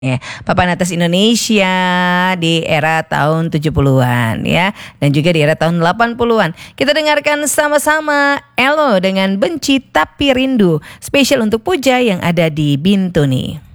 Ya, papan atas Indonesia di era tahun 70-an ya, dan juga di era tahun 80-an. Kita dengarkan sama-sama Ello dengan Benci Tapi Rindu, spesial untuk Puja yang ada di Bintuni.